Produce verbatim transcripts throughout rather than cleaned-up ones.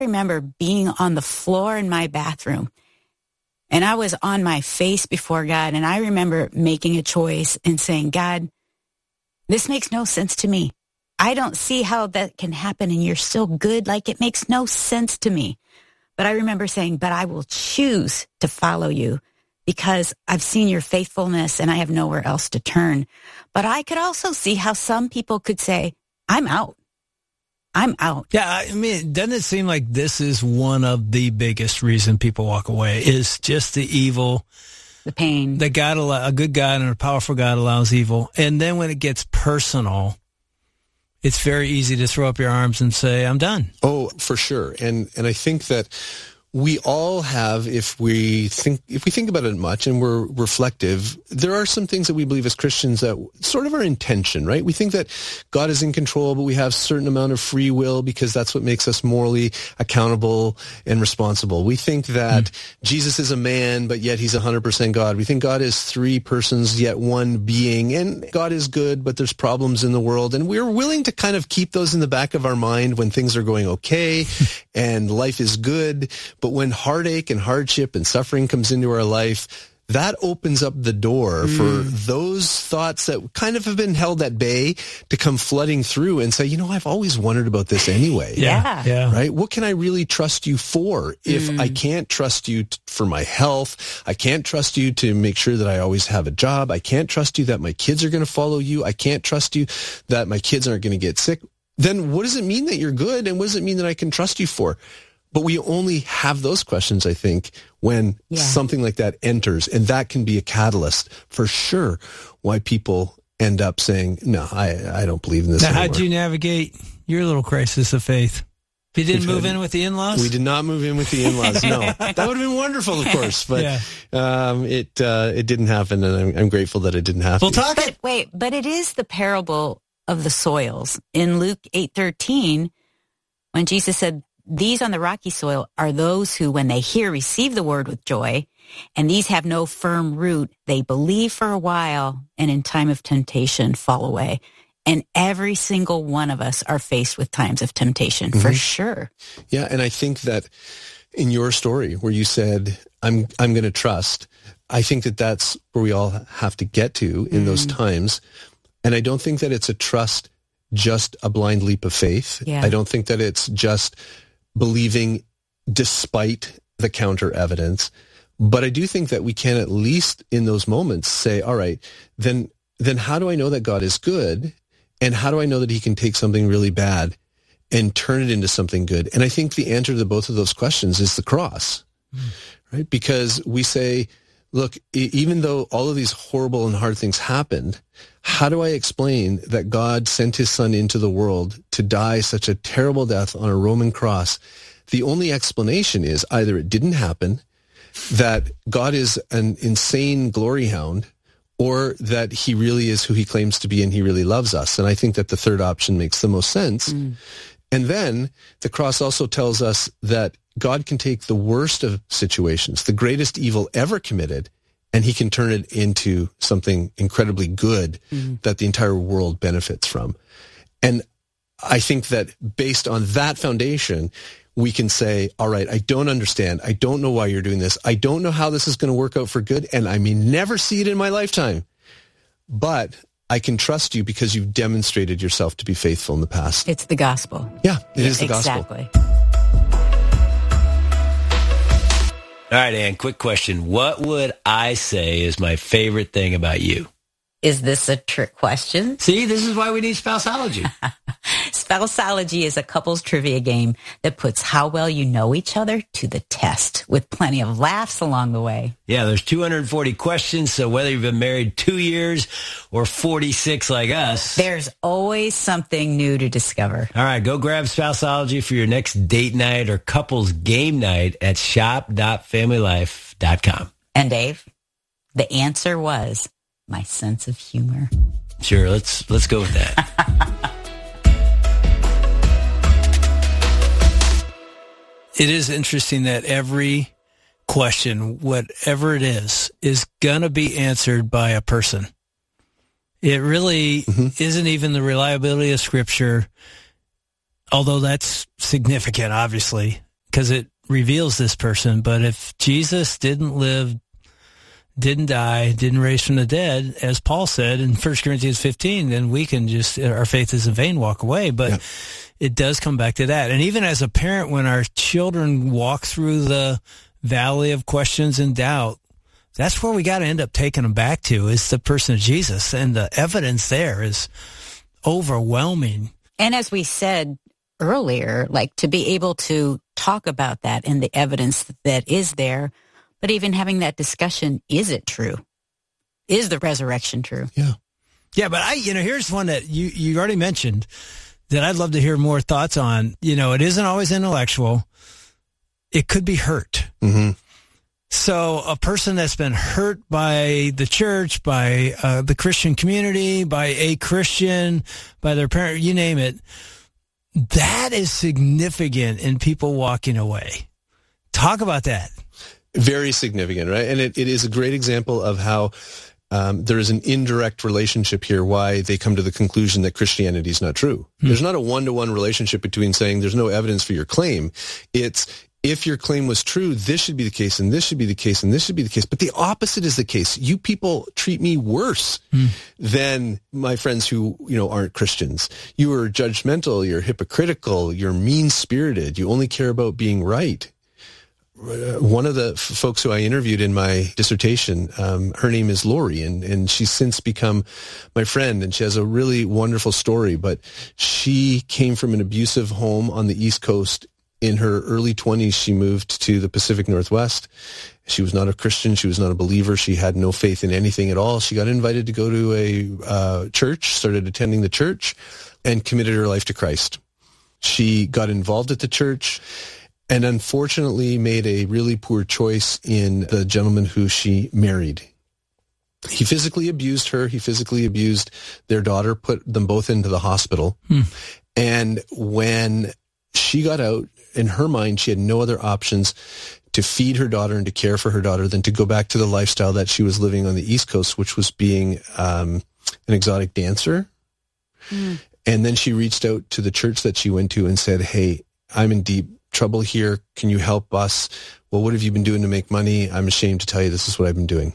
remember being on the floor in my bathroom, and I was on my face before God, and I remember making a choice and saying, God, this makes no sense to me. I don't see how that can happen, and you're still good. Like, it makes no sense to me. But I remember saying, but I will choose to follow you because I've seen your faithfulness and I have nowhere else to turn. But I could also see how some people could say, I'm out. I'm out. Yeah, I mean, doesn't it seem like this is one of the biggest reason people walk away is just the evil, the pain. That God, a good God and a powerful God allows evil. And then when it gets personal, it's very easy to throw up your arms and say, I'm done. Oh, for sure. And and I think that we all have, if we think if we think about it much and we're reflective, there are some things that we believe as Christians that sort of are in tension, right? We think that God is in control, but we have a certain amount of free will because that's what makes us morally accountable and responsible. We think that mm. Jesus is a man, but yet he's one hundred percent God. We think God is three persons, yet one being, and God is good, but there's problems in the world. And we're willing to kind of keep those in the back of our mind when things are going okay and life is good. But when heartache and hardship and suffering comes into our life, that opens up the door mm. for those thoughts that kind of have been held at bay to come flooding through and say, you know, I've always wondered about this anyway. Yeah. yeah. Right? What can I really trust you for if mm. I can't trust you t- for my health? I can't trust you to make sure that I always have a job. I can't trust you that my kids are going to follow you. I can't trust you that my kids aren't going to get sick. Then what does it mean that you're good? And what does it mean that I can trust you for? But we only have those questions, I think, when yeah. something like that enters. And that can be a catalyst for sure why people end up saying, no, I, I don't believe in this now, anymore. How'd you navigate your little crisis of faith? You didn't move in with the in-laws? We did not move in with the in-laws, no. That would have been wonderful, of course. But yeah. um, it uh, it didn't happen, and I'm, I'm grateful that it didn't happen. We'll talk but, it. Wait, but it is the parable of the soils. In Luke eight thirteen, when Jesus said, these on the rocky soil are those who, when they hear, receive the word with joy, and these have no firm root. They believe for a while, and in time of temptation fall away. And every single one of us are faced with times of temptation, mm-hmm. for sure. Yeah, and I think that in your story where you said, I'm I'm going to trust, I think that that's where we all have to get to in mm. those times. And I don't think that it's a trust, just a blind leap of faith. Yeah. I don't think that it's just believing despite the counter evidence. But I do think that we can at least in those moments say, all right, then then how do I know that God is good? And how do I know that he can take something really bad and turn it into something good? And I think the answer to both of those questions is the cross, mm. right? Because we say, look, even though all of these horrible and hard things happened, how do I explain that God sent his son into the world to die such a terrible death on a Roman cross? The only explanation is either it didn't happen, that God is an insane glory hound, or that he really is who he claims to be and he really loves us. And I think that the third option makes the most sense. Mm. And then the cross also tells us that God can take the worst of situations, the greatest evil ever committed, and he can turn it into something incredibly good mm-hmm. that the entire world benefits from. And I think that based on that foundation, we can say, all right, I don't understand. I don't know why you're doing this. I don't know how this is going to work out for good, and I may never see it in my lifetime. But I can trust you because you've demonstrated yourself to be faithful in the past. It's the gospel. Yeah, it is the exactly. gospel. All right, Ann, quick question. What would I say is my favorite thing about you? Is this a trick question? See, this is why we need Spouseology. Spouseology is a couples trivia game that puts how well you know each other to the test, with plenty of laughs along the way. Yeah, there's two hundred forty questions, so whether you've been married two years or forty-six like us, there's always something new to discover. All right, go grab Spouseology for your next date night or couples game night at shop dot family life dot com. And Dave, the answer was my sense of humor. Sure, let's let's go with that. It is interesting that every question, whatever it is, is going to be answered by a person. It really mm-hmm. isn't even the reliability of Scripture, although that's significant, obviously. because it reveals this person. But if Jesus didn't live, didn't die, didn't raise from the dead, as Paul said in First Corinthians fifteen, then we can just, our faith is in vain, walk away. But yeah. It does come back to that. And even as a parent, when our children walk through the valley of questions and doubt, that's where we got to end up taking them back to, is the person of Jesus. And the evidence there is overwhelming. And as we said earlier, like to be able to talk about that and the evidence that is there, but even having that discussion, is it true? Is the resurrection true? Yeah. Yeah, but I, you know, here's one that you, you already mentioned that I'd love to hear more thoughts on. You know, it isn't always intellectual. It could be hurt. Mm-hmm. So a person that's been hurt by the church, by uh, the Christian community, by a Christian, by their parent, you name it, that is significant in people walking away. Talk about that. Very significant, right? And it, it is a great example of how um, there is an indirect relationship here, why they come to the conclusion that Christianity is not true. Hmm. There's not a one-to-one relationship between saying there's no evidence for your claim. It's, if your claim was true, this should be the case, and this should be the case, and this should be the case. But the opposite is the case. You people treat me worse hmm. than my friends who, you know, aren't Christians. You are judgmental, you're hypocritical, you're mean-spirited, you only care about being right. One of the f- folks who I interviewed in my dissertation, um, her name is Lori, and, and she's since become my friend, and she has a really wonderful story. But she came from an abusive home on the East Coast. In her early twenties, she moved to the Pacific Northwest. She was not a Christian. She was not a believer. She had no faith in anything at all. She got invited to go to a uh, church, started attending the church, and committed her life to Christ. She got involved at the church, and unfortunately made a really poor choice in the gentleman who she married. He physically abused her. He physically abused their daughter, put them both into the hospital. Hmm. And when she got out, in her mind, she had no other options to feed her daughter and to care for her daughter than to go back to the lifestyle that she was living on the East Coast, which was being um, an exotic dancer. Hmm. And then she reached out to the church that she went to and said, hey, I'm in deep trouble here. Can you help us? Well, what have you been doing to make money? I'm ashamed to tell you this is what I've been doing.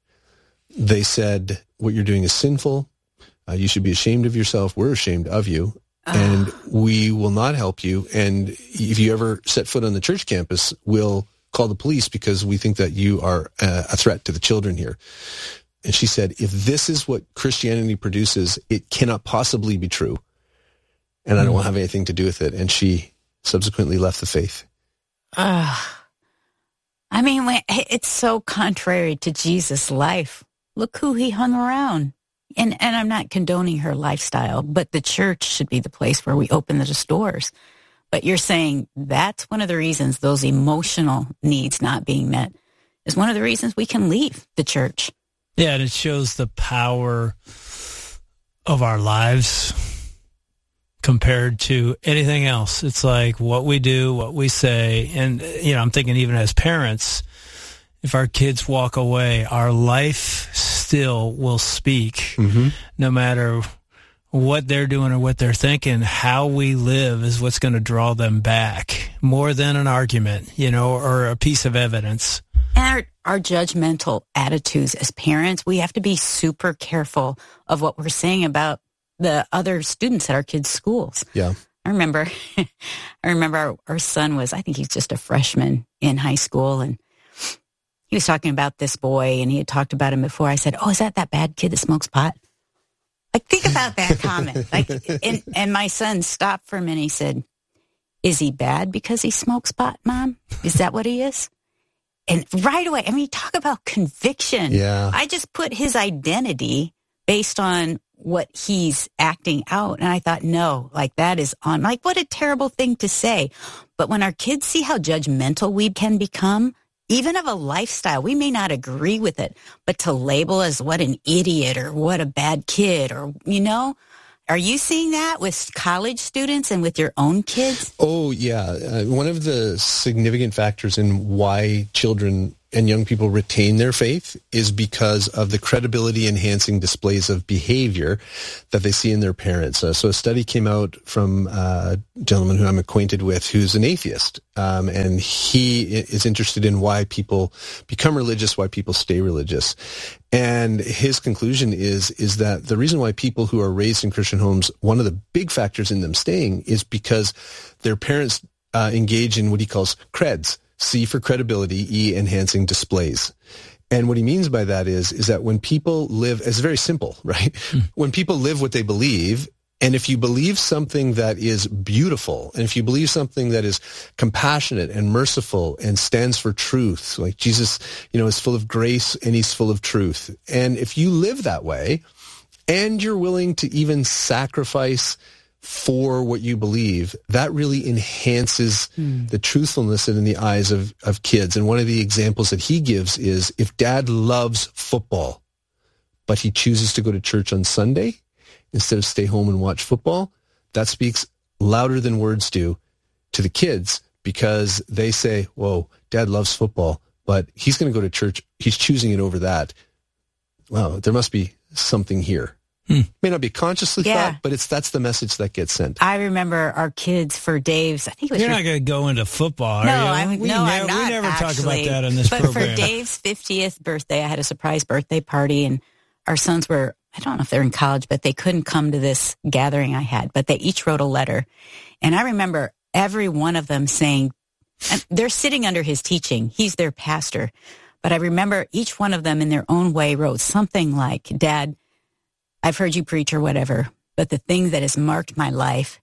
They said, what you're doing is sinful. Uh, you should be ashamed of yourself. We're ashamed of you. Uh. And we will not help you. And if you ever set foot on the church campus, we'll call the police because we think that you are a, a threat to the children here. And she said, if this is what Christianity produces, it cannot possibly be true. And I don't want to have anything to do with it. And she subsequently left the faith. Uh, I mean, it's so contrary to Jesus' life. Look who he hung around. And and I'm not condoning her lifestyle, but the church should be the place where we open the doors. But you're saying that's one of the reasons, those emotional needs not being met, is one of the reasons we can leave the church. Yeah, and it shows the power of our lives compared to anything else. It's like what we do, what we say. And, you know, I'm thinking even as parents, if our kids walk away, our life still will speak, mm-hmm. no matter what they're doing or what they're thinking. How we live is what's going to draw them back more than an argument, you know, or a piece of evidence. And our, our judgmental attitudes as parents, we have to be super careful of what we're saying about the other students at our kids' schools. Yeah. I remember, I remember our, our son was, I think he's just a freshman in high school, and he was talking about this boy, and he had talked about him before. I said, oh, is that that bad kid that smokes pot? Like, think about that comment. Like, and, and my son stopped for a minute. He said, is he bad because he smokes pot, Mom? Is that what he is? And right away, I mean, talk about conviction. Yeah. I just put his identity based on what he's acting out. And I thought, no, like that is on, like what a terrible thing to say. But when our kids see how judgmental we can become, even of a lifestyle, we may not agree with it, but to label as what an idiot or what a bad kid, or, you know, are you seeing that with college students and with your own kids? Oh, yeah. Uh, one of the significant factors in why children and young people retain their faith is because of the credibility enhancing displays of behavior that they see in their parents. Uh, so a study came out from uh, a gentleman who I'm acquainted with who's an atheist, um, and he is interested in why people become religious, why people stay religious. And his conclusion is, is that the reason why people who are raised in Christian homes, one of the big factors in them staying is because their parents uh, engage in what he calls creds. C for credibility, E enhancing displays. And what he means by that is, is that when people live, it's very simple, right? Mm. When people live what they believe, and if you believe something that is beautiful, and if you believe something that is compassionate and merciful and stands for truth, like Jesus, you know, is full of grace and he's full of truth. And if you live that way, and you're willing to even sacrifice for what you believe, that really enhances mm. the truthfulness in the eyes of, of kids. And one of the examples that he gives is if dad loves football, but he chooses to go to church on Sunday instead of stay home and watch football, that speaks louder than words do to the kids, because they say, whoa, dad loves football, but he's going to go to church. He's choosing it over that. Wow, there must be something here. Hmm. May not be consciously yeah. thought, but it's that's the message that gets sent. I remember our kids for Dave's. I think it was You're your, not going to go into football, are no, you? I'm, we no, ne- I'm not. We never actually. talk about that on this but program. But for Dave's fiftieth birthday, I had a surprise birthday party, and our sons were, I don't know if they're in college, but they couldn't come to this gathering I had, but they each wrote a letter. And I remember every one of them saying, and they're sitting under his teaching. He's their pastor. But I remember each one of them in their own way wrote something like, Dad, I've heard you preach or whatever, but the thing that has marked my life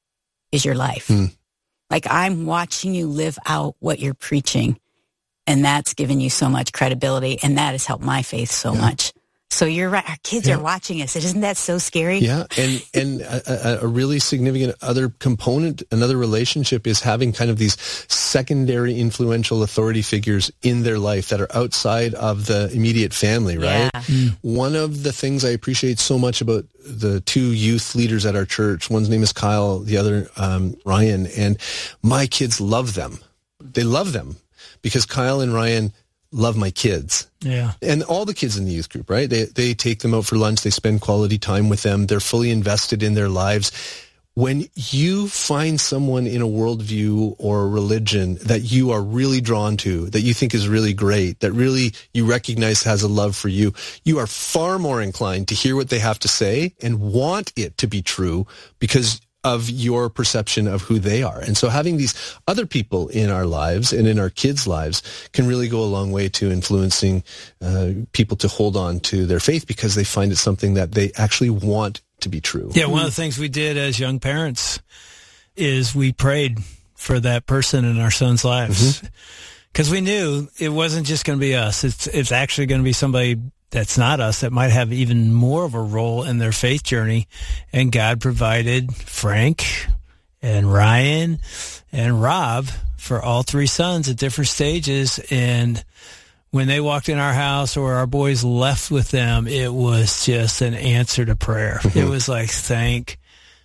is your life. Mm. Like I'm watching you live out what you're preaching, and that's given you so much credibility, and that has helped my faith so yeah. much. So you're right. Our kids yeah. are watching us. Isn't that so scary? Yeah. And, and a, a really significant other component, another relationship is having kind of these secondary influential authority figures in their life that are outside of the immediate family, right? Yeah. Mm. One of the things I appreciate so much about the two youth leaders at our church, one's name is Kyle, the other, um, Ryan, and my kids love them. They love them because Kyle and Ryan love my kids. Yeah. And all the kids in the youth group, right? They they take them out for lunch. They spend quality time with them. They're fully invested in their lives. When you find someone in a worldview or a religion that you are really drawn to, that you think is really great, that really you recognize has a love for you, you are far more inclined to hear what they have to say and want it to be true because of your perception of who they are. And so having these other people in our lives and in our kids' lives can really go a long way to influencing uh, people to hold on to their faith because they find it something that they actually want to be true. Yeah, one of the things we did as young parents is we prayed for that person in our sons' lives because mm-hmm. we knew it wasn't just going to be us. It's, it's actually going to be somebody that's not us, that might have even more of a role in their faith journey. And God provided Frank and Ryan and Rob for all three sons at different stages. And when they walked in our house or our boys left with them, it was just an answer to prayer. Mm-hmm. It was like, thank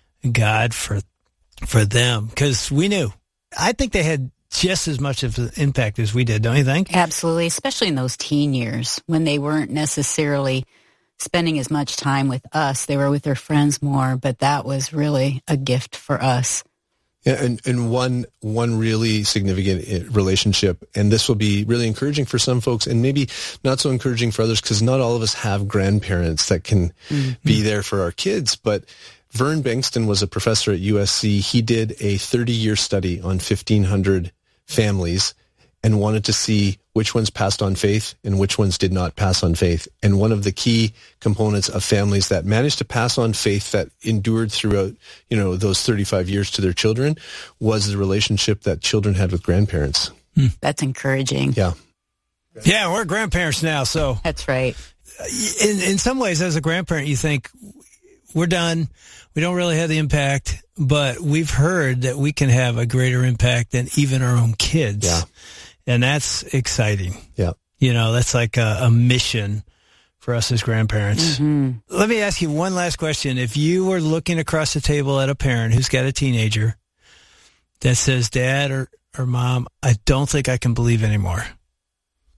God for, for them. Because we knew, I think they had just as much of an impact as we did, don't you think? Absolutely, especially in those teen years when they weren't necessarily spending as much time with us. They were with their friends more, but that was really a gift for us. Yeah, and, and one one really significant relationship, and this will be really encouraging for some folks and maybe not so encouraging for others because not all of us have grandparents that can mm-hmm. be there for our kids, but Vern Bankston was a professor at U S C. He did a thirty-year study on fifteen hundred families and wanted to see which ones passed on faith and which ones did not pass on faith. And one of the key components of families that managed to pass on faith that endured throughout, you know, those thirty-five years to their children was the relationship that children had with grandparents. Hmm. That's encouraging. Yeah. Yeah, we're grandparents now, so. That's right. In, in some ways, as a grandparent, you think, we're done. We don't really have the impact, but we've heard that we can have a greater impact than even our own kids. Yeah. And that's exciting. Yeah. You know, that's like a, a mission for us as grandparents. Mm-hmm. Let me ask you one last question. If you were looking across the table at a parent who's got a teenager that says, Dad or, or Mom, I don't think I can believe anymore.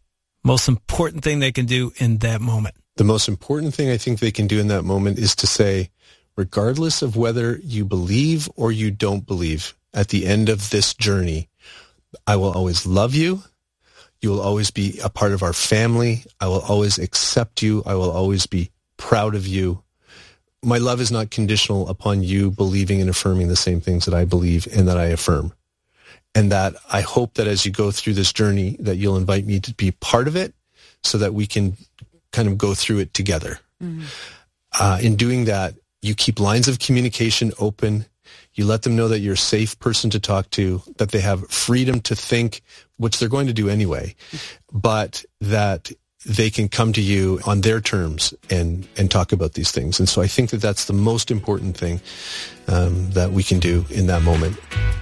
most important thing they can do in that moment? The most important thing I think they can do in that moment is to say, regardless of whether you believe or you don't believe, at the end of this journey, I will always love you. You will always be a part of our family. I will always accept you. I will always be proud of you. My love is not conditional upon you believing and affirming the same things that I believe and that I affirm. And that I hope that as you go through this journey, that you'll invite me to be part of it so that we can kind of go through it together. Mm-hmm. Uh, in doing that, you keep lines of communication open. You let them know that you're a safe person to talk to, that they have freedom to think, which they're going to do anyway, but that they can come to you on their terms and, and talk about these things. And so I think that that's the most important thing um, that we can do in that moment.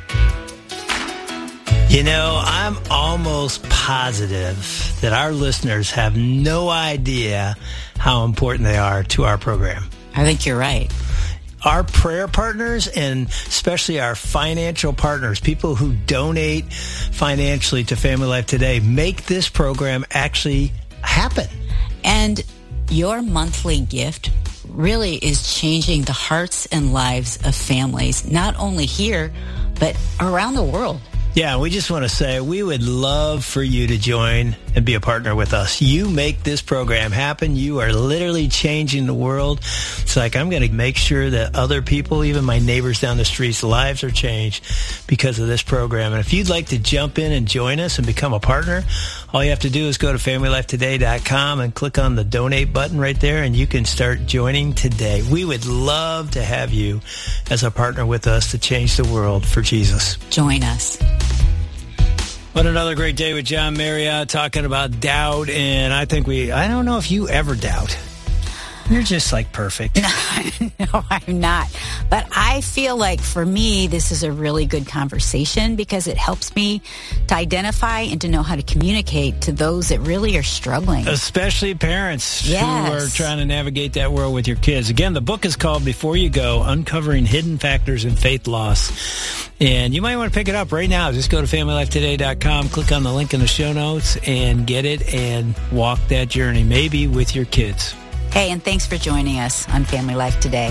You know, I'm almost positive that our listeners have no idea how important they are to our program. I think you're right. Our prayer partners, and especially our financial partners, people who donate financially to Family Life Today, make this program actually happen. And your monthly gift really is changing the hearts and lives of families, not only here, but around the world. Yeah, we just want to say we would love for you to join and be a partner with us. You make this program happen. You are literally changing the world. It's like I'm going to make sure that other people, even my neighbors down the streets, lives are changed because of this program. And if you'd like to jump in and join us and become a partner, all you have to do is go to family life today dot com and click on the donate button right there, and you can start joining today. We would love to have you as a partner with us to change the world for Jesus. Join us. What another great day with John Marriott talking about doubt. And I think we, I don't know if you ever doubt. You're just like perfect. No, I'm not. But I feel like for me, this is a really good conversation because it helps me to identify and to know how to communicate to those that really are struggling. Especially parents yes. who are trying to navigate that world with your kids. Again, the book is called Before You Go, Uncovering Hidden Factors in Faith Loss. And you might want to pick it up right now. Just go to family life today dot com, click on the link in the show notes, and get it and walk that journey, maybe with your kids. Hey, and thanks for joining us on Family Life Today.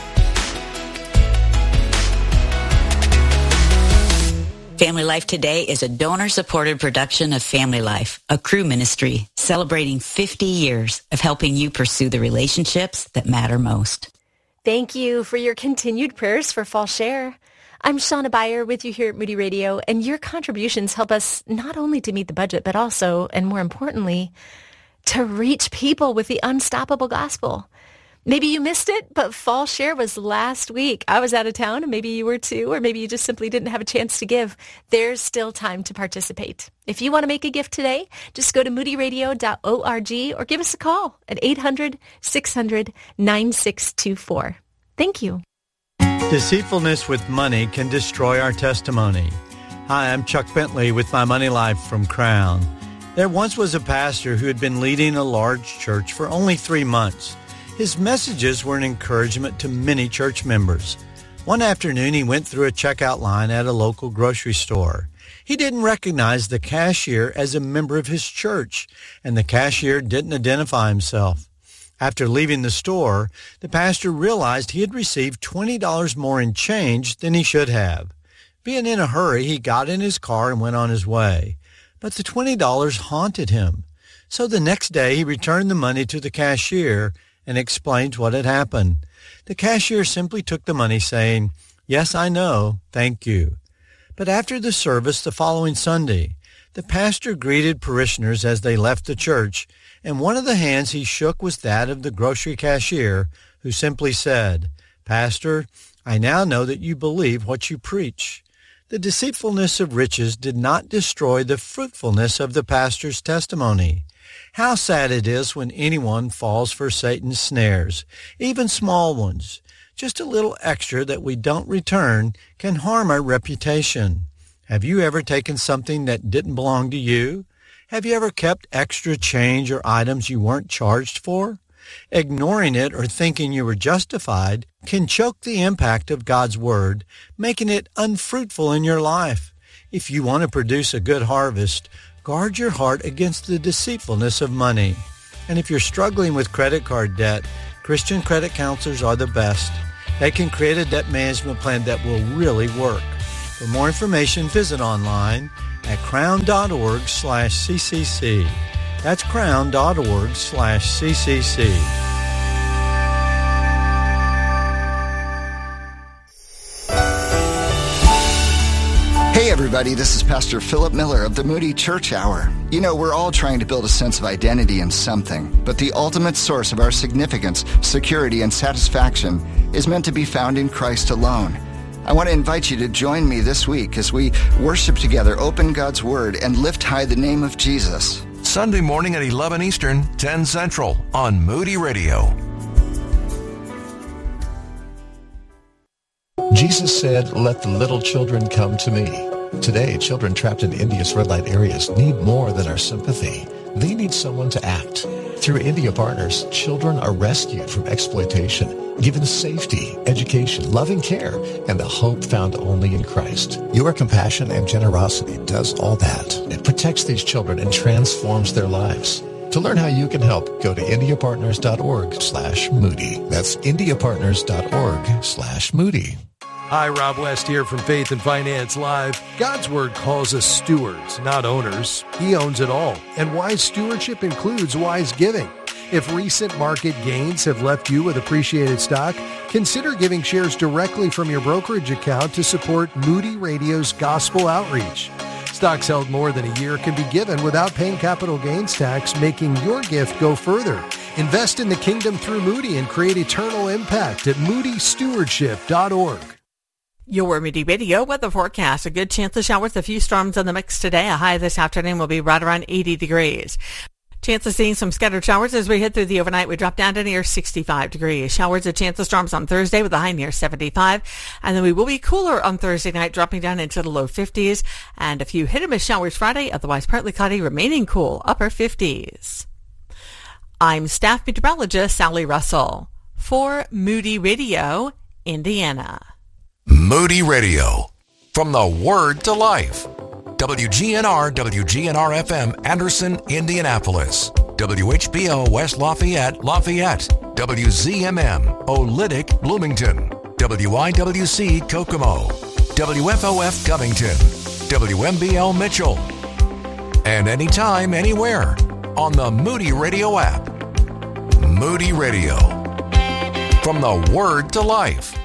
Family Life Today is a donor-supported production of Family Life, a crew ministry celebrating fifty years of helping you pursue the relationships that matter most. Thank you for your continued prayers for Fall Share. I'm Shauna Beyer with you here at Moody Radio, and your contributions help us not only to meet the budget, but also, and more importantly, to reach people with the unstoppable gospel. Maybe you missed it, but Fall Share was last week. I was out of town, and maybe you were too, or maybe you just simply didn't have a chance to give. There's still time to participate. If you want to make a gift today, just go to moody radio dot org or give us a call at eight hundred, six hundred, nine six two four. Thank you. Deceitfulness with money can destroy our testimony. Hi, I'm Chuck Bentley with My Money Life from Crown. There once was a pastor who had been leading a large church for only three months. His messages were an encouragement to many church members. One afternoon, he went through a checkout line at a local grocery store. He didn't recognize the cashier as a member of his church, and the cashier didn't identify himself. After leaving the store, the pastor realized he had received twenty dollars more in change than he should have. Being in a hurry, he got in his car and went on his way. But the twenty dollars haunted him. So the next day, he returned the money to the cashier and explained what had happened. The cashier simply took the money, saying, "Yes, I know. Thank you." But after the service the following Sunday, the pastor greeted parishioners as they left the church, and one of the hands he shook was that of the grocery cashier, who simply said, "Pastor, I now know that you believe what you preach." The deceitfulness of riches did not destroy the fruitfulness of the pastor's testimony. How sad it is when anyone falls for Satan's snares, even small ones. Just a little extra that we don't return can harm our reputation. Have you ever taken something that didn't belong to you? Have you ever kept extra change or items you weren't charged for? Ignoring it or thinking you were justified can choke the impact of God's Word, making it unfruitful in your life. If you want to produce a good harvest, guard your heart against the deceitfulness of money. And if you're struggling with credit card debt, Christian credit counselors are the best. They can create a debt management plan that will really work. For more information, visit online at crown.org slash CCC. That's crown.org slash CCC. Hey everybody, this is Pastor Philip Miller of the Moody Church Hour. You know, we're all trying to build a sense of identity in something, but the ultimate source of our significance, security, and satisfaction is meant to be found in Christ alone. I want to invite you to join me this week as we worship together, open God's Word, and lift high the name of Jesus. Sunday morning at eleven Eastern, ten Central on Moody Radio. Jesus said, "Let the little children come to me." Today, children trapped in India's red light areas need more than our sympathy. They need someone to act. Through India Partners, children are rescued from exploitation, given safety, education, loving care, and the hope found only in Christ. Your compassion and generosity does all that. It protects these children and transforms their lives. To learn how you can help, go to indiapartners.org slash Moody. That's indiapartners.org slash Moody. Hi, Rob West here from Faith and Finance Live. God's Word calls us stewards, not owners. He owns it all. And wise stewardship includes wise giving. If recent market gains have left you with appreciated stock, consider giving shares directly from your brokerage account to support Moody Radio's gospel outreach. Stocks held more than a year can be given without paying capital gains tax, making your gift go further. Invest in the kingdom through Moody and create eternal impact at moody stewardship dot org. Your Moody Radio weather forecast. A good chance of showers, a few storms in the mix today. A high this afternoon will be right around eighty degrees. Chance of seeing some scattered showers as we head through the overnight. We drop down to near sixty-five degrees. Showers, a chance of storms on Thursday with a high near seventy-five. And then we will be cooler on Thursday night, dropping down into the low fifties. And a few hit and miss showers Friday, otherwise partly cloudy, remaining cool, upper fifties. I'm staff meteorologist Sally Russell for Moody Radio, Indiana. Moody Radio, from the Word to Life. W G N R, W G N R F M, Anderson, Indianapolis. W H B O, West Lafayette, Lafayette. W Z M M, Olytic, Bloomington. W I W C, Kokomo. W F O F, Covington. W M B L, Mitchell. And anytime, anywhere, on the Moody Radio app. Moody Radio, from the Word to Life.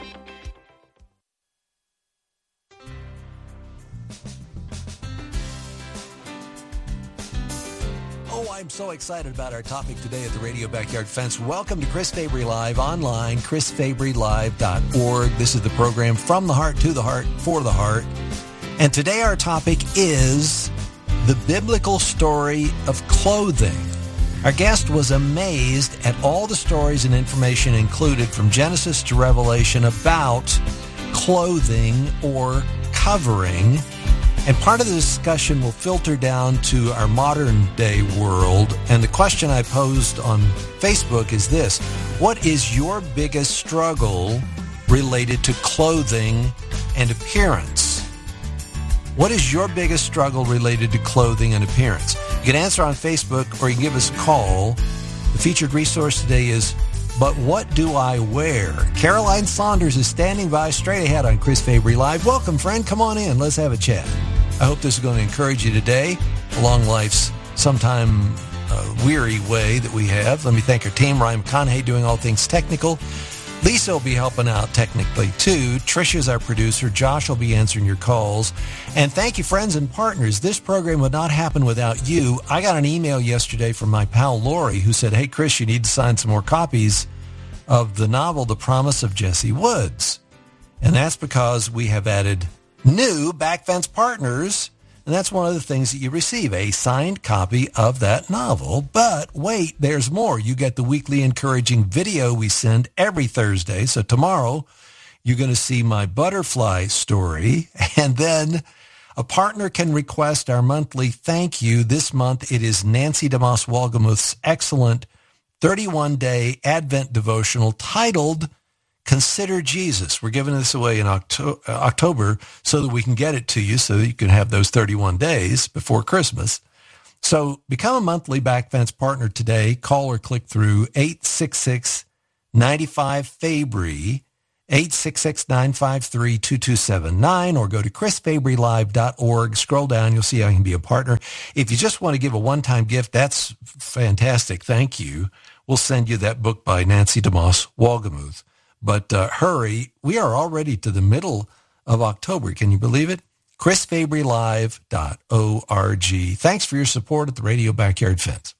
I'm so excited about our topic today at the Radio Backyard Fence. Welcome to Chris Fabry Live online, chris fabry live dot org. This is the program From the Heart to the Heart for the Heart. And today our topic is the biblical story of clothing. Our guest was amazed at all the stories and information included from Genesis to Revelation about clothing or covering. And part of the discussion will filter down to our modern day world. And the question I posed on Facebook is this: what is your biggest struggle related to clothing and appearance? What is your biggest struggle related to clothing and appearance? You can answer on Facebook or you can give us a call. The featured resource today is But What Do I Wear? Caroline Saunders is standing by straight ahead on Chris Fabry Live. Welcome, friend. Come on in. Let's have a chat. I hope this is going to encourage you today along life's sometime uh, weary way that we have. Let me thank our team, Ryan McConaughey, doing all things technical. Lisa will be helping out technically, too. Trisha's our producer. Josh will be answering your calls. And thank you, friends and partners. This program would not happen without you. I got an email yesterday from my pal Lori who said, hey, Chris, you need to sign some more copies of the novel The Promise of Jesse Woods. And that's because we have added new Backfence partners, and that's one of the things that you receive, a signed copy of that novel. But wait, there's more. You get the weekly encouraging video we send every Thursday. So tomorrow, you're going to see my butterfly story, and then a partner can request our monthly thank you. This month, it is Nancy DeMoss Wolgemuth's excellent thirty-one day Advent devotional titled Consider Jesus. We're giving this away in Octo- October so that we can get it to you so that you can have those thirty-one days before Christmas. So become a monthly Backfence partner today. Call or click through eight six six, nine five, F A B R Y, eight six six, nine five three, two two seven nine, or go to chris fabry live dot org. Scroll down. You'll see how you can be a partner. If you just want to give a one-time gift, that's fantastic. Thank you. We'll send you that book by Nancy DeMoss Wolgemuth. But uh, hurry. We are already to the middle of October. Can you believe it? chris fabry live dot org. Thanks for your support at the Radio Backyard Fence.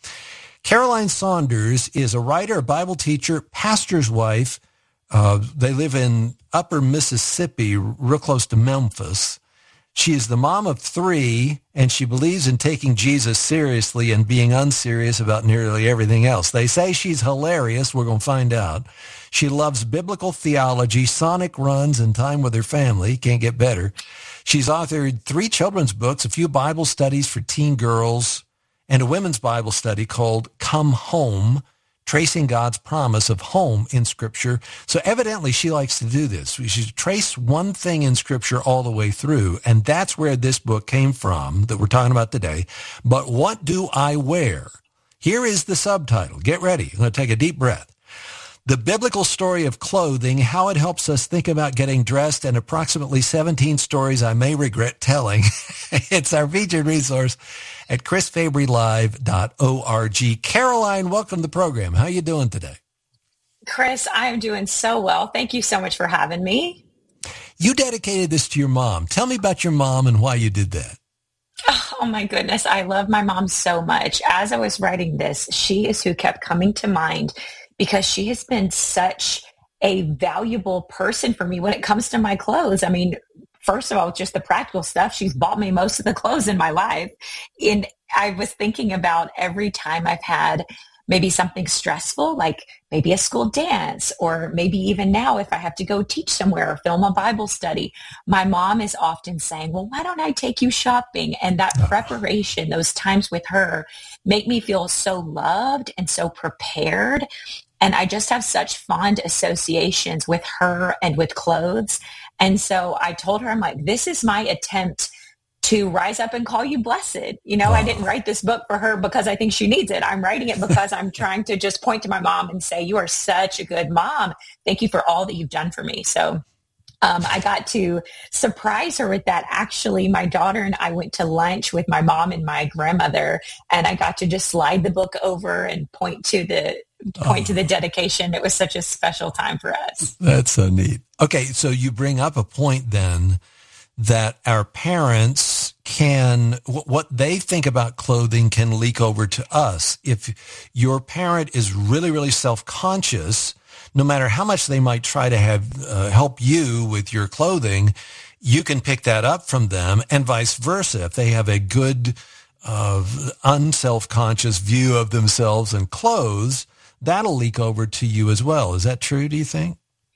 Caroline Saunders is a writer, a Bible teacher, pastor's wife. Uh, they live in upper Mississippi, real close to Memphis. She is the mom of three, and she believes in taking Jesus seriously and being unserious about nearly everything else. They say she's hilarious. We're going to find out. She loves biblical theology, sonic runs, and time with her family. Can't get better. She's authored three children's books, a few Bible studies for teen girls, and a women's Bible study called Come Home, Tracing God's Promise of Home in Scripture. So evidently she likes to do this. We should trace one thing in Scripture all the way through, and that's where this book came from that we're talking about today. But what do I wear? Here is the subtitle. Get ready. I'm going to take a deep breath. The biblical story of clothing, how it helps us think about getting dressed, and approximately seventeen stories I may regret telling. It's our featured resource at chris fabry live dot org. Caroline, welcome to the program. How are you doing today? Chris, I'm doing so well. Thank you so much for having me. You dedicated this to your mom. Tell me about your mom and why you did that. Oh my goodness. I love my mom so much. As I was writing this, she is who kept coming to mind because she has been such a valuable person for me when it comes to my clothes. I mean, first of all, just the practical stuff. She's bought me most of the clothes in my life. And I was thinking about every time I've had maybe something stressful, like maybe a school dance, or maybe even now if I have to go teach somewhere or film a Bible study, my mom is often saying, well, why don't I take you shopping? And that preparation, those times with her make me feel so loved and so prepared. And I just have such fond associations with her and with clothes. And so I told her, I'm like, this is my attempt to rise up and call you blessed. You know, oh. I didn't write this book for her because I think she needs it. I'm writing it because I'm trying to just point to my mom and say, you are such a good mom. Thank you for all that you've done for me. So um, I got to surprise her with that. Actually, my daughter and I went to lunch with my mom and my grandmother, and I got to just slide the book over and point to the point oh. to the dedication. It was such a special time for us. That's so neat. Okay, so you bring up a point then that our parents can, what they think about clothing can leak over to us. If your parent is really, really self-conscious, no matter how much they might try to have uh, help you with your clothing, you can pick that up from them, and vice versa. If they have a good, uh, unself-conscious view of themselves and clothes, that'll leak over to you as well. Is that true, do you think?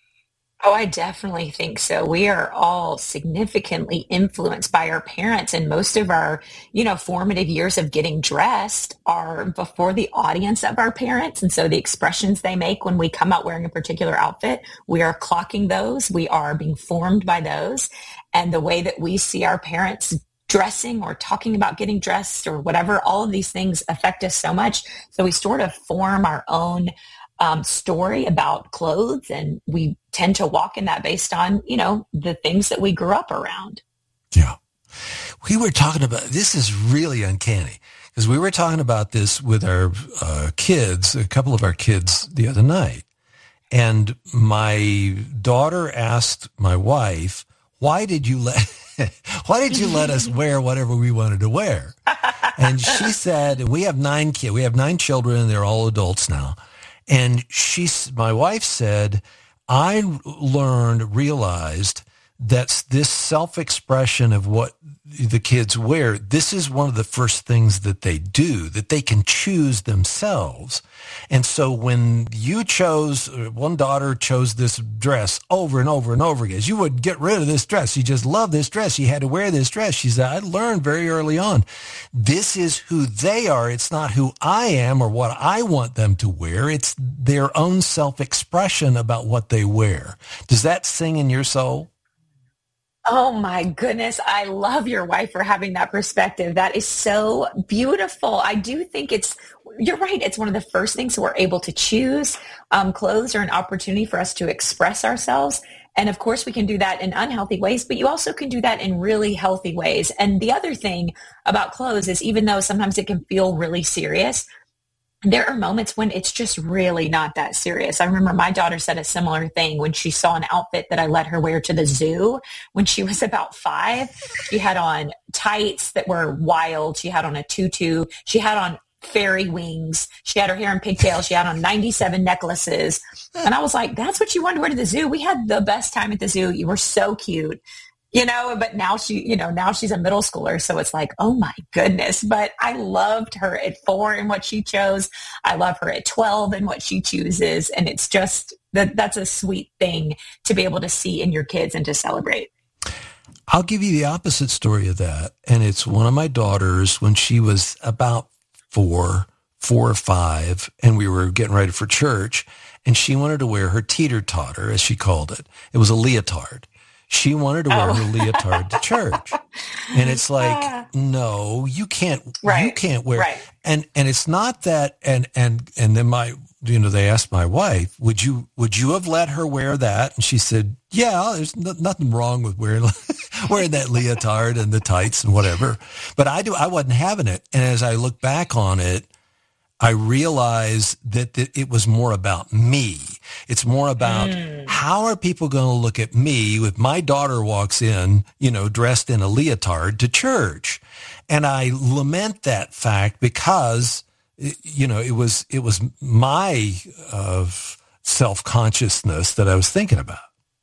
Oh, I definitely think so. We are all significantly influenced by our parents, and most of our, you know, formative years of getting dressed are before the audience of our parents. And so the expressions they make when we come out wearing a particular outfit, we are clocking those. We are being formed by those. And the way that we see our parents dressing or talking about getting dressed or whatever, all of these things affect us so much. So we sort of form our own Um, story about clothes, and we tend to walk in that based on, you know, the things that we grew up around. Yeah. We were talking about, this is really uncanny, because we were talking about this with our uh, kids, a couple of our kids the other night. And my daughter asked my wife, why did you let, why did you let us wear whatever we wanted to wear? And she said, we have nine kids, we have nine children, they're all adults now. And she, my wife said, I learned, realized that's this self-expression of what the kids wear. This is one of the first things that they do, that they can choose themselves. And so when you chose, one daughter chose this dress over and over and over again, you would get rid of this dress. You just love this dress. You had to wear this dress. She said, I learned very early on, this is who they are. It's not who I am or what I want them to wear. It's their own self-expression about what they wear. Does that sing in your soul? Oh my goodness. I love your wife for having that perspective. That is so beautiful. I do think it's, you're right. It's one of the first things we're able to choose. Um, clothes are an opportunity for us to express ourselves. And of course we can do that in unhealthy ways, but you also can do that in really healthy ways. And the other thing about clothes is, even though sometimes it can feel really serious, there are moments when it's just really not that serious. I remember my daughter said a similar thing when she saw an outfit that I let her wear to the zoo when she was about five. She had on tights that were wild. She had on a tutu. She had on fairy wings. She had her hair in pigtails. She had on ninety-seven necklaces. And I was like, that's what you wanted to wear to the zoo? We had the best time at the zoo. You were so cute. You know, but now she, you know, now she's a middle schooler. So it's like, oh my goodness. But I loved her at four and what she chose. I love her at twelve and what she chooses. And it's just that that's a sweet thing to be able to see in your kids and to celebrate. I'll give you the opposite story of that. And it's one of my daughters when she was about four, four or five, and we were getting ready for church, and she wanted to wear her teeter-totter, as she called it. It was a leotard. She wanted to wear oh. her leotard to church. And it's like, no, you can't, right. you can't wear, right. and, and it's not that, and, and, and then my, you know, they asked my wife, would you, would you have let her wear that? And she said, yeah, there's no, nothing wrong with wearing, wearing that leotard and the tights and whatever. But I do, I wasn't having it. And as I look back on it, I realized that, that it was more about me. It's more about mm. how are people going to look at me if my daughter walks in, you know, dressed in a leotard to church. And I lament that fact because, you know, it was, it was my uh, self-consciousness that I was thinking about.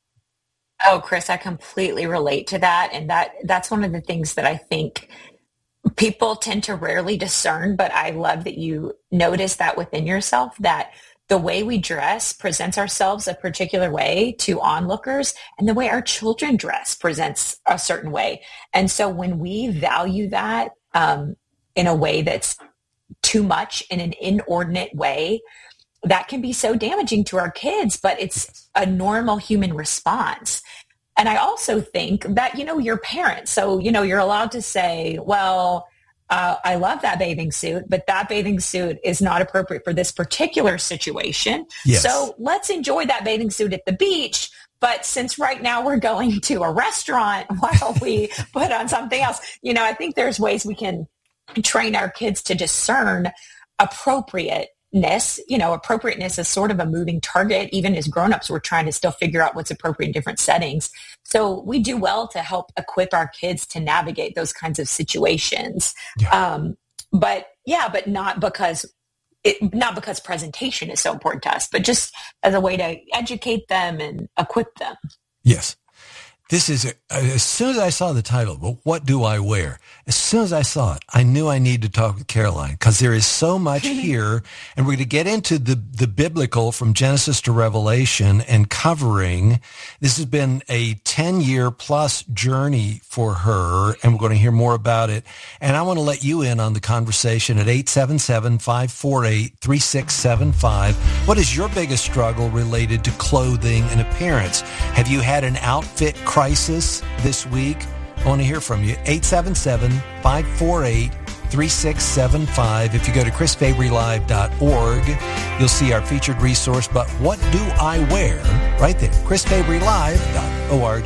Oh, Chris, I completely relate to that. And that that's one of the things that I think people tend to rarely discern, but I love that you notice that within yourself, that the way we dress presents ourselves a particular way to onlookers, and the way our children dress presents a certain way. And so when we value that um, in a way that's too much, in an inordinate way, that can be so damaging to our kids, but it's a normal human response. And I also think that, you know, your parents, so, you know, you're allowed to say, well, uh, I love that bathing suit, but that bathing suit is not appropriate for this particular situation. Yes. So let's enjoy that bathing suit at the beach. But since right now we're going to a restaurant, why don't we put on something else? You know, I think there's ways we can train our kids to discern appropriate You know, appropriateness is sort of a moving target. Even as grownups, we're trying to still figure out what's appropriate in different settings. So we do well to help equip our kids to navigate those kinds of situations. Yeah. Um, but yeah, but not because it, not because presentation is so important to us, but just as a way to educate them and equip them. Yes. This is, a, as soon as I saw the title, well, what do I wear? As soon as I saw it, I knew I needed to talk with Caroline because there is so much here. And we're going to get into the, the biblical from Genesis to Revelation and covering. This has been a ten-year plus journey for her, and we're going to hear more about it. And I want to let you in on the conversation at eight seven seven, five four eight, three six seven five. What is your biggest struggle related to clothing and appearance? Have you had an outfit crisis? crisis this week? I want to hear from you. eight seven seven, five four eight, three six seven five. If you go to chris fabry live dot org, you'll see our featured resource, But What Do I Wear? Right there, chris fabry live dot org.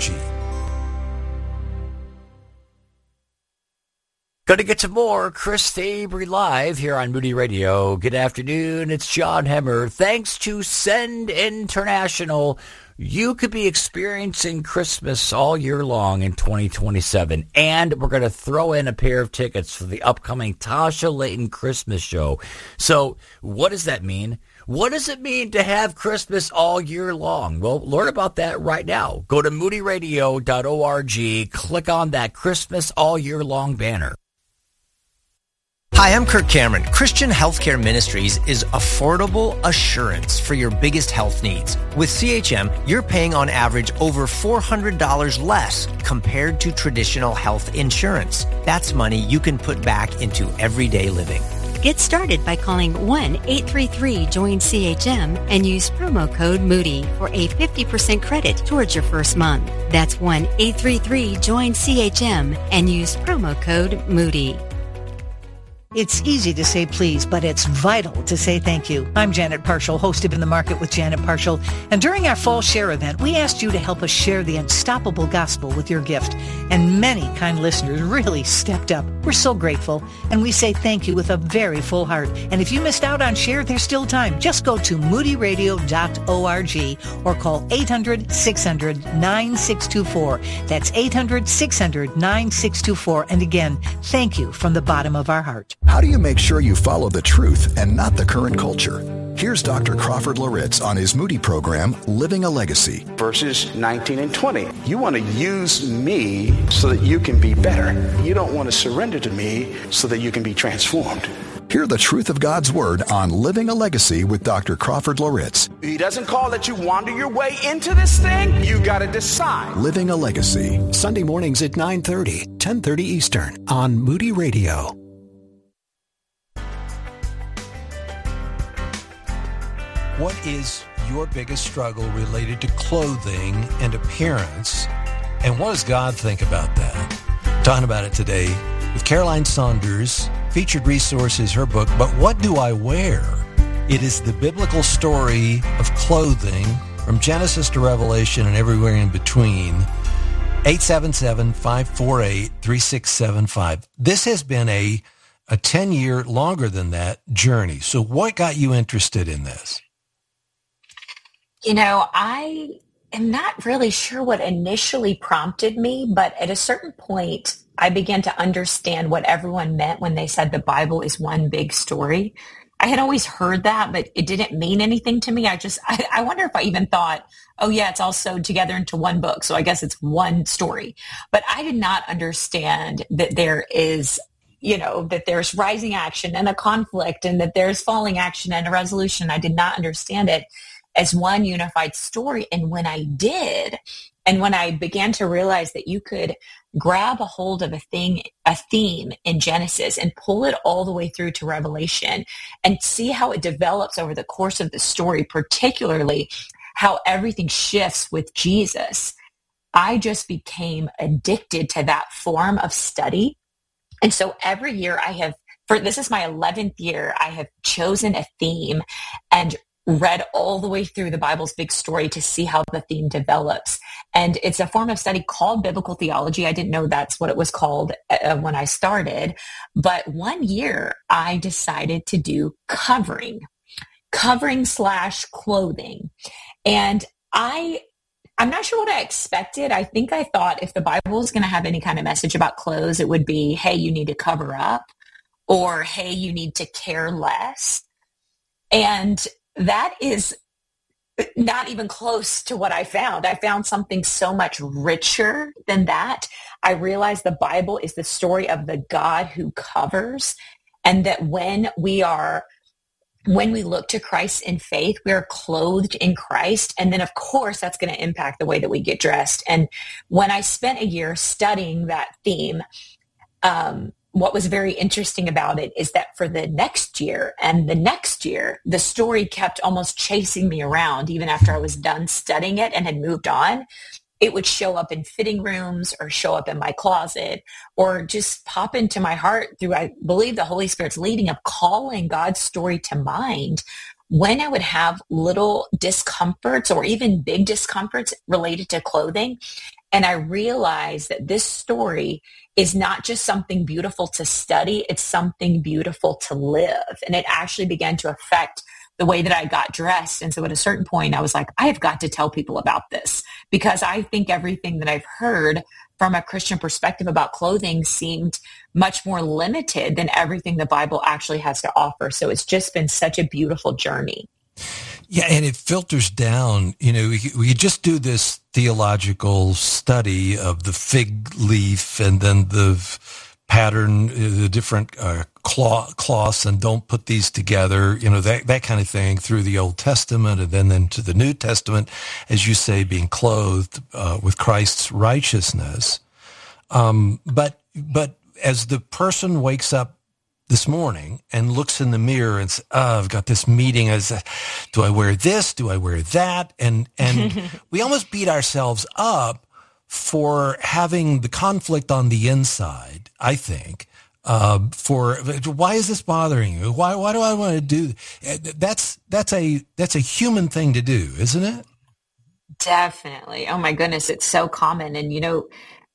Going to get some more Chris Fabry Live here on Moody Radio. Good afternoon. It's John Hemmer. Thanks to Send International, you could be experiencing Christmas all year long in twenty twenty-seven. And we're going to throw in a pair of tickets for the upcoming Tasha Layton Christmas show. So what does that mean? What does it mean to have Christmas all year long? Well, learn about that right now. Go to moody radio dot org, click on that Christmas all year long banner. Hi, I'm Kirk Cameron. Christian Healthcare Ministries is affordable assurance for your biggest health needs. With C H M, you're paying on average over four hundred dollars less compared to traditional health insurance. That's money you can put back into everyday living. Get started by calling one eight three three join C H M and use promo code Moody for a fifty percent credit towards your first month. That's one eight three three join C H M and use promo code Moody. It's easy to say please, but it's vital to say thank you. I'm Janet Parshall, host of In the Market with Janet Parshall. And during our Fall Share event, we asked you to help us share the unstoppable gospel with your gift. And many kind listeners really stepped up. We're so grateful. And we say thank you with a very full heart. And if you missed out on Share, there's still time. Just go to moody radio dot org or call eight hundred six hundred nine six two four. That's eight hundred six hundred nine six two four. And again, thank you from the bottom of our heart. How do you make sure you follow the truth and not the current culture? Here's Doctor Crawford Loritz on his Moody program, Living a Legacy. Verses nineteen and twenty. You want to use me so that you can be better. You don't want to surrender to me so that you can be transformed. Hear the truth of God's Word on Living a Legacy with Doctor Crawford Loritz. He doesn't call that you wander your way into this thing. You got to decide. Living a Legacy. Sunday mornings at nine thirty, ten thirty Eastern on Moody Radio. What is your biggest struggle related to clothing and appearance? And what does God think about that? Talking about it today with Caroline Saunders. Featured resource is her book, But What Do I Wear? It is the biblical story of clothing from Genesis to Revelation and everywhere in between. eight seven seven, five four eight, three six seven five. This has been a, a ten-year, longer than that, journey. So what got you interested in this? You know, I am not really sure what initially prompted me, but at a certain point, I began to understand what everyone meant when they said the Bible is one big story. I had always heard that, but it didn't mean anything to me. I just, I, I wonder if I even thought, oh yeah, it's all sewed together into one book, so I guess it's one story. But I did not understand that there is, you know, that there's rising action and a conflict and that there's falling action and a resolution. I did not understand it as one unified story. And when I did, and when I began to realize that you could grab a hold of a thing, a theme in Genesis and pull it all the way through to Revelation and see how it develops over the course of the story, particularly how everything shifts with Jesus, I just became addicted to that form of study. And so every year I have, for this is my eleventh year, I have chosen a theme and read all the way through the Bible's big story to see how the theme develops. And it's a form of study called biblical theology. I didn't know that's what it was called uh, when I started. But one year I decided to do covering, covering slash clothing. And I, I'm not sure what I expected. I think I thought if the Bible was going to have any kind of message about clothes, it would be, hey, you need to cover up, or hey, you need to care less. And that is not even close to what I found. I found something so much richer than that. I realized the Bible is the story of the God who covers, and that when we are, when we look to Christ in faith, we are clothed in Christ. And then, of course, that's going to impact the way that we get dressed. And when I spent a year studying that theme, um, what was very interesting about it is that for the next year and the next year, the story kept almost chasing me around. Even after I was done studying it and had moved on, it would show up in fitting rooms or show up in my closet or just pop into my heart through, I believe, the Holy Spirit's leading of calling God's story to mind when I would have little discomforts or even big discomforts related to clothing. And I realized that this story is not just something beautiful to study, it's something beautiful to live. And it actually began to affect the way that I got dressed. And so at a certain point, I was like, I have got to tell people about this, because I think everything that I've heard from a Christian perspective about clothing seemed much more limited than everything the Bible actually has to offer. So it's just been such a beautiful journey. Yeah, and it filters down. You know, we, we just do this theological study of the fig leaf and then the pattern, the different uh, cloth, cloths, and don't put these together, you know, that that kind of thing through the Old Testament and then into the New Testament, as you say, being clothed uh, with Christ's righteousness. Um, but but as the person wakes up this morning and looks in the mirror and says, oh, I've got this meeting. As do I wear this? Do I wear that? And and we almost beat ourselves up for having the conflict on the inside, I think. Uh, for why is this bothering you? Why why do I want to do that's that's a that's a human thing to do, isn't it? Definitely. Oh my goodness, it's so common. And you know,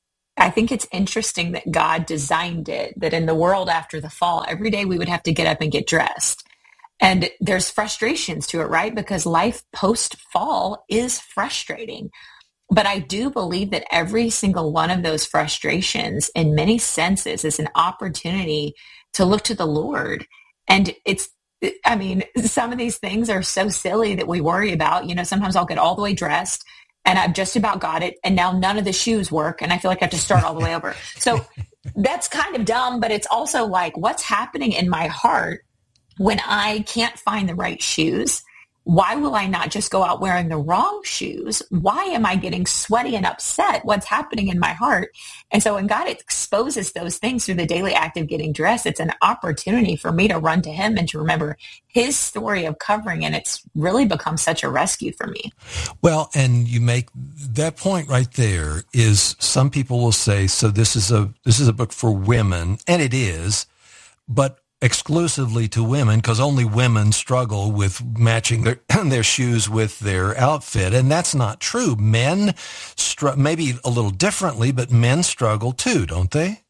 I think it's interesting that God designed it, that in the world after the fall, every day we would have to get up and get dressed. And there's frustrations to it, right? Because life post-fall is frustrating. But I do believe that every single one of those frustrations, in many senses, is an opportunity to look to the Lord. And it's, I mean, some of these things are so silly that we worry about. You know, sometimes I'll get all the way dressed and I've just about got it, and now none of the shoes work, and I feel like I have to start all the way over. So that's kind of dumb, but it's also like, what's happening in my heart when I can't find the right shoes? Why will I not just go out wearing the wrong shoes? Why am I getting sweaty and upset? What's happening in my heart? And so when God exposes those things through the daily act of getting dressed, it's an opportunity for me to run to him and to remember his story of covering. And it's really become such a rescue for me. Well, and you make that point right there is some people will say, so this is a, this is a book for women, and it is, but exclusively to women, because only women struggle with matching their their shoes with their outfit, and that's not true. Men, str- maybe a little differently, but men struggle too, don't they?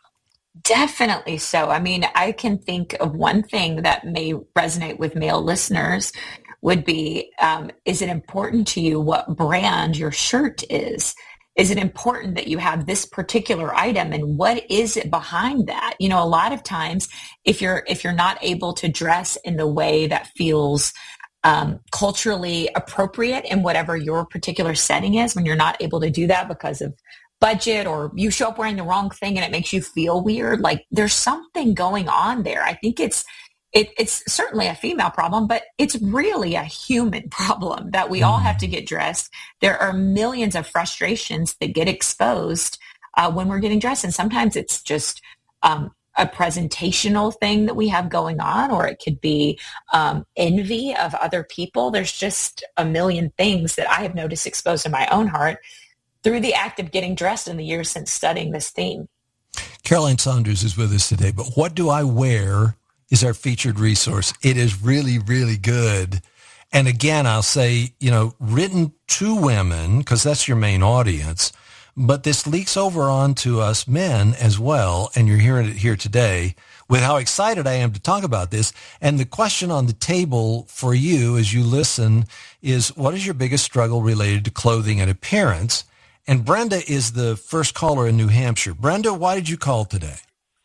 Definitely so. I mean, I can think of one thing that may resonate with male listeners would be, um, is it important to you what brand your shirt is? Is it important that you have this particular item, and what is it behind that? You know, a lot of times if you're, if you're not able to dress in the way that feels um, culturally appropriate in whatever your particular setting is, when you're not able to do that because of budget, or you show up wearing the wrong thing and it makes you feel weird, like there's something going on there. I think it's, It, it's certainly a female problem, but it's really a human problem that we all have to get dressed. There are millions of frustrations that get exposed uh, when we're getting dressed. And sometimes it's just um, a presentational thing that we have going on, or it could be um, envy of other people. There's just a million things that I have noticed exposed in my own heart through the act of getting dressed in the years since studying this theme. Caroline Saunders is with us today, but What Do I Wear is our featured resource. It is really, really good. And again, I'll say, you know, written to women, because that's your main audience, but this leaks over onto us men as well. And you're hearing it here today with how excited I am to talk about this. And the question on the table for you as you listen is, what is your biggest struggle related to clothing and appearance? And Brenda is the first caller in New Hampshire. Brenda, why did you call today?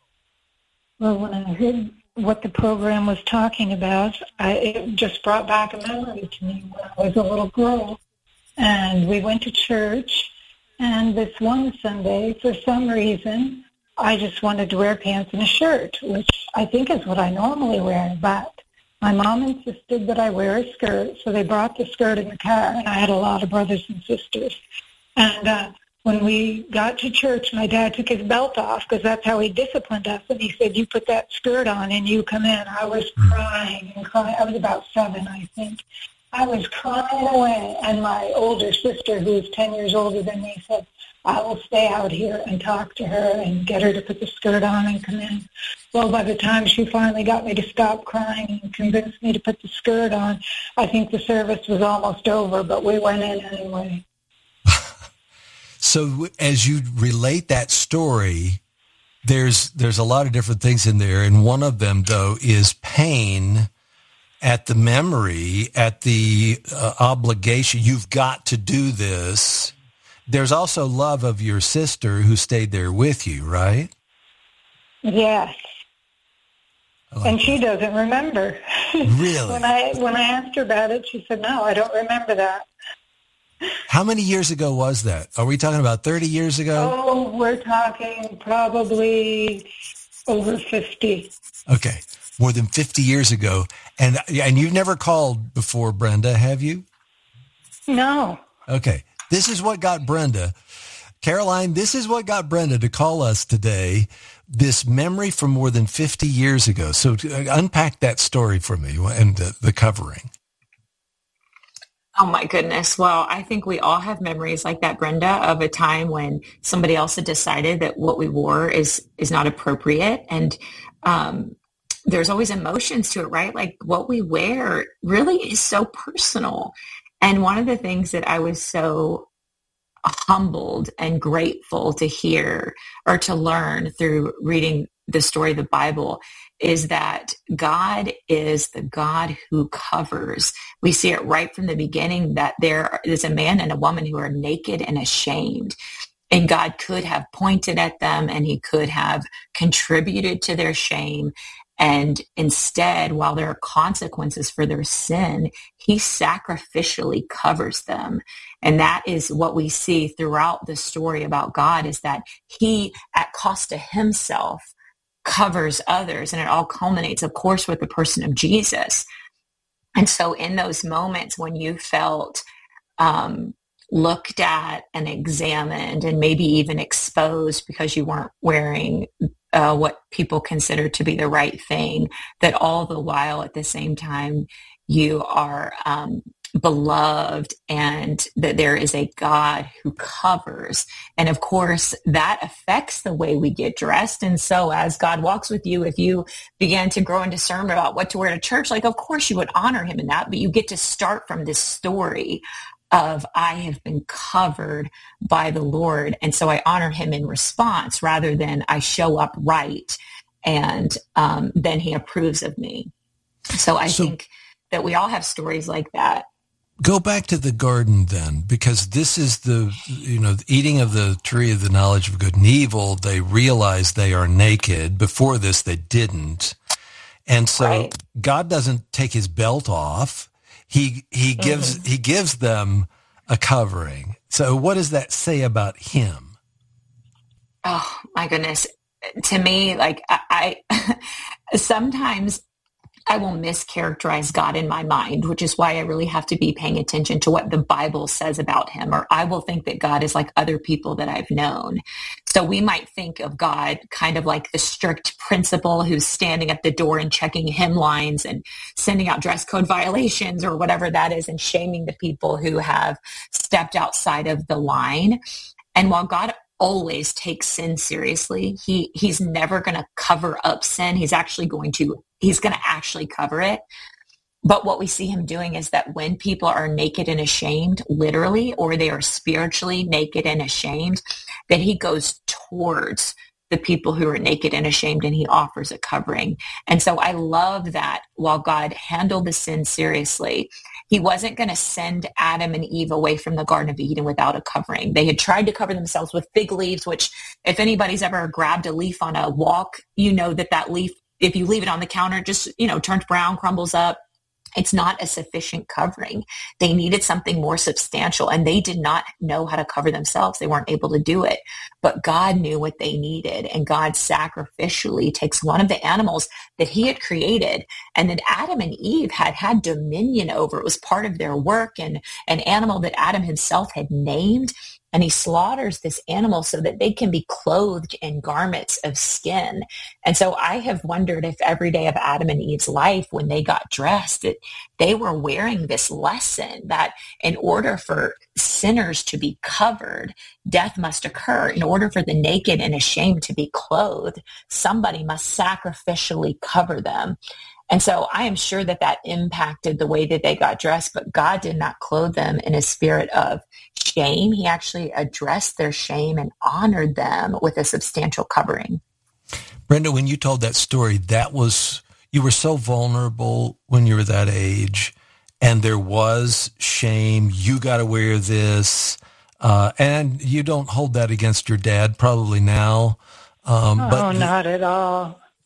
Well, when I heard what the program was talking about, I, it just brought back a memory to me when I was a little girl. And we went to church, and this one Sunday, for some reason, I just wanted to wear pants and a shirt, which I think is what I normally wear. But my mom insisted that I wear a skirt, so they brought the skirt in the car, and I had a lot of brothers and sisters. And uh, when we got to church, my dad took his belt off, because that's how he disciplined us. And he said, you put that skirt on and you come in. I was crying and crying. I was about seven, I think. I was crying away. And my older sister, who was ten years older than me, said, I will stay out here and talk to her and get her to put the skirt on and come in. Well, by the time she finally got me to stop crying and convinced me to put the skirt on, I think the service was almost over, but we went in anyway. So as you relate that story, there's there's a lot of different things in there. And one of them, though, is pain at the memory, at the uh, obligation. You've got to do this. There's also love of your sister who stayed there with you, right? Yes. Like and that. she doesn't remember. Really? when I when I asked her about it, she said, no, I don't remember that. How many years ago was that? Are we talking about thirty years ago? Oh, we're talking probably over fifty. Okay, more than fifty years ago. And and you've never called before, Brenda, have you? No. Okay, this is what got Brenda. Caroline, this is what got Brenda to call us today, this memory from more than fifty years ago. So to unpack that story for me and the, the covering. Oh my goodness. Well, I think we all have memories like that, Brenda, of a time when somebody else had decided that what we wore is, is not appropriate. And um, there's always emotions to it, right? Like what we wear really is so personal. And one of the things that I was so humbled and grateful to hear or to learn through reading the story of the Bible is that God is the God who covers. We see it right from the beginning that there is a man and a woman who are naked and ashamed. And God could have pointed at them and he could have contributed to their shame. And instead, while there are consequences for their sin, he sacrificially covers them. And that is what we see throughout the story about God, is that he, at cost to himself, covers others. And it all culminates, of course, with the person of Jesus. And so in those moments when you felt um, looked at and examined and maybe even exposed because you weren't wearing uh, what people consider to be the right thing, that all the while at the same time you are um, beloved and that there is a God who covers. And of course, that affects the way we get dressed. And so as God walks with you, if you began to grow in discernment about what to wear to church, like, of course you would honor him in that, but you get to start from this story of I have been covered by the Lord. And so I honor him in response rather than I show up right and um, then he approves of me. So I so, think that we all have stories like that. Go back to the garden then, because this is the, you know, eating of the tree of the knowledge of good and evil. They realize they are naked. Before this, they didn't. And so right. God doesn't take his belt off. He, he gives, mm-hmm. he gives them a covering. So what does that say about him? Oh my goodness. To me, like I, I sometimes I will mischaracterize God in my mind, which is why I really have to be paying attention to what the Bible says about him. Or I will think that God is like other people that I've known. So we might think of God kind of like the strict principal who's standing at the door and checking hymn lines and sending out dress code violations or whatever that is and shaming the people who have stepped outside of the line. And while God always takes sin seriously, he he's never going to cover up sin. He's actually going to He's going to actually cover it. But what we see him doing is that when people are naked and ashamed, literally, or they are spiritually naked and ashamed, that he goes towards the people who are naked and ashamed and he offers a covering. And so I love that while God handled the sin seriously, he wasn't going to send Adam and Eve away from the Garden of Eden without a covering. They had tried to cover themselves with fig leaves, which if anybody's ever grabbed a leaf on a walk, you know that that leaf, if you leave it on the counter, just, you know, turns brown, crumbles up. It's not a sufficient covering. They needed something more substantial, and they did not know how to cover themselves. They weren't able to do it. But God knew what they needed, and God sacrificially takes one of the animals that he had created and that Adam and Eve had had dominion over. It was part of their work, and an animal that Adam himself had named. And he slaughters this animal so that they can be clothed in garments of skin. And so I have wondered if every day of Adam and Eve's life, when they got dressed, that they were wearing this lesson that in order for sinners to be covered, death must occur. In order for the naked and ashamed to be clothed, somebody must sacrificially cover them. And so I am sure that that impacted the way that they got dressed, but God did not clothe them in a spirit of shame. He actually addressed their shame and honored them with a substantial covering. Brenda, when you told that story, that was, you were so vulnerable when you were that age, and there was shame. You got to wear this, uh, and you don't hold that against your dad probably now. Um, oh, but not at all.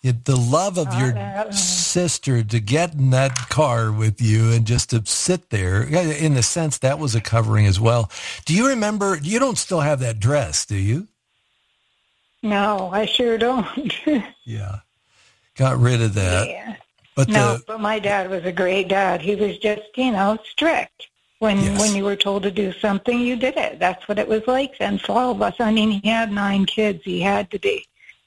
It, the love of your sister to get in that car with you and just to sit there, in a sense, that was a covering as well. Do you remember, you don't still have that dress, do you? No, I sure don't. Yeah. Got rid of that. Yeah. But no, the, but my dad was a great dad. He was just, you know, strict. When yes. when you were told to do something, you did it. That's what it was like then for all of us. I mean, he had nine kids. He had to be.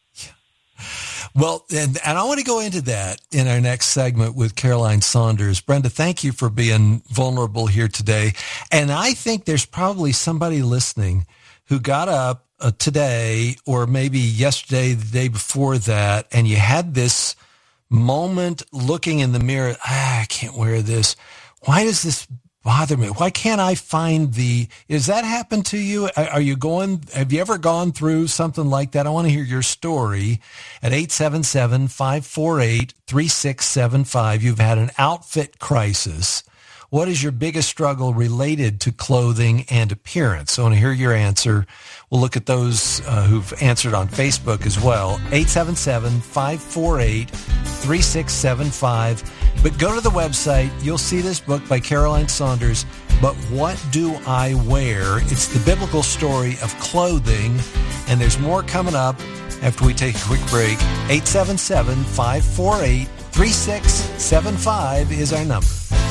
Well, and, and I want to go into that in our next segment with Caroline Saunders. Brenda, thank you for being vulnerable here today. And I think there's probably somebody listening who got up uh, today or maybe yesterday, the day before that, and you had this moment looking in the mirror, ah, I can't wear this. Why does this bother me? Why can't I find the, does that happen to you? Are you going, have you ever gone through something like that? I want to hear your story at eight seven seven, five four eight, three six seven five. You've had an outfit crisis. What is your biggest struggle related to clothing and appearance? I want to hear your answer. We'll look at those uh, who've answered on Facebook as well. eight seven seven, five four eight, three six seven five. But go to the website. You'll see this book by Caroline Saunders, But What Do I Wear? It's the biblical story of clothing. And there's more coming up after we take a quick break. eight seven seven, five four eight, three six seven five is our number.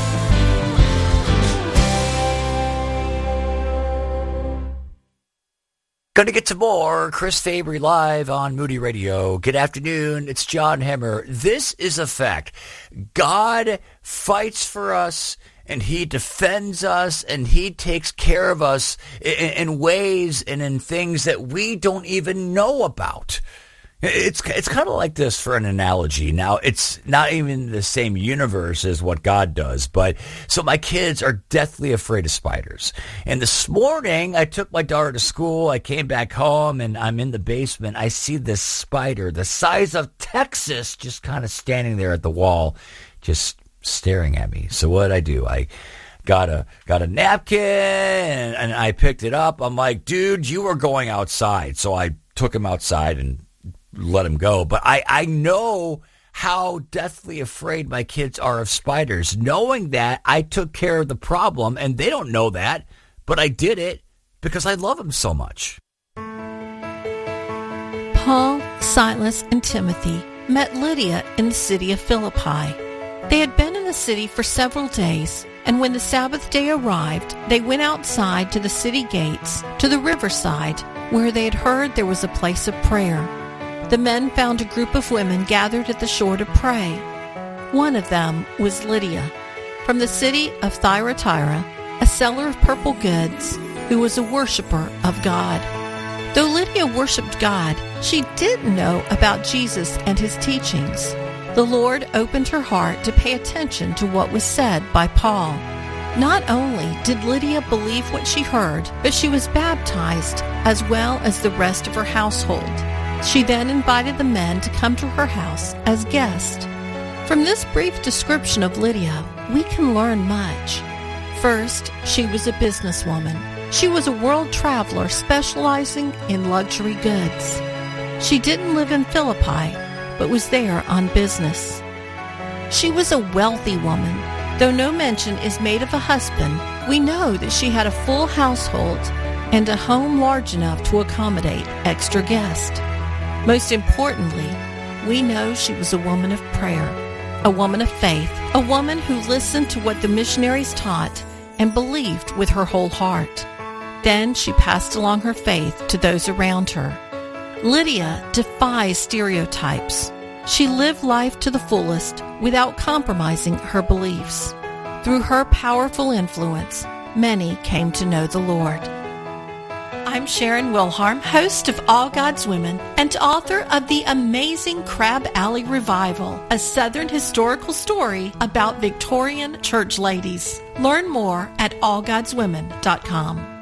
Going to get some more Chris Fabry live on Moody Radio. Good afternoon. It's John Hemmer. This is a fact. God fights for us, and he defends us, and he takes care of us in, in ways and in things that we don't even know about. It's it's kind of like this for an analogy. Now, it's not even the same universe as what God does, but so my kids are deathly afraid of spiders. And this morning, I took my daughter to school. I came back home, and I'm in the basement. I see this spider the size of Texas just kind of standing there at the wall, just staring at me. So what did I do? I got a got a napkin, and, and I picked it up. I'm like, dude, you are going outside. So I took him outside and let him go. But I, I know how deathly afraid my kids are of spiders. Knowing that, I took care of the problem, and they don't know that, but I did it because I love them so much. Paul, Silas, and Timothy met Lydia in the city of Philippi. They had been in the city for several days, and when the Sabbath day arrived, they went outside to the city gates, to the riverside, where they had heard there was a place of prayer. The men found a group of women gathered at the shore to pray. One of them was Lydia, from the city of Thyatira, a seller of purple goods, who was a worshiper of God. Though Lydia worshipped God, she didn't know about Jesus and his teachings. The Lord opened her heart to pay attention to what was said by Paul. Not only did Lydia believe what she heard, but she was baptized, as well as the rest of her household. She then invited the men to come to her house as guests. From this brief description of Lydia, we can learn much. First, she was a businesswoman. She was a world traveler specializing in luxury goods. She didn't live in Philippi, but was there on business. She was a wealthy woman. Though no mention is made of a husband, we know that she had a full household and a home large enough to accommodate extra guests. Most importantly, we know she was a woman of prayer, a woman of faith, a woman who listened to what the missionaries taught and believed with her whole heart. Then she passed along her faith to those around her. Lydia defies stereotypes. She lived life to the fullest without compromising her beliefs. Through her powerful influence, many came to know the Lord. I'm Sharon Wilharm, host of All God's Women and author of the amazing Crab Alley Revival, a Southern historical story about Victorian church ladies. Learn more at all gods women dot com.